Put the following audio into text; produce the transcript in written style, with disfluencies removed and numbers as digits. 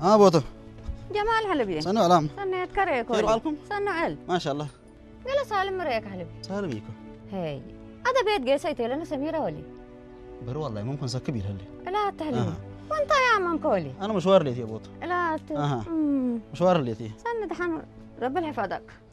ها بوتو جمال حلبي سنو علام سنيت كريك خير حالكم؟ سنو ال ما شاء الله قال سالم مريك حلبي سالميكو هي هذا بيت قيسيتي لنا سميرة ولي برو والله ممكن كبير هلي لا تهلي وانت يا من كولي انا مشوار ليتي يا بوتو لا مشوار ليتي سند حن رب الحفظك